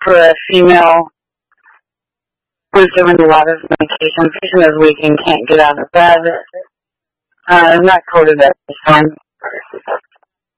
for a female who's given a lot of medication. The patient is weak and can't get out of bed. I'm not quoted at this time.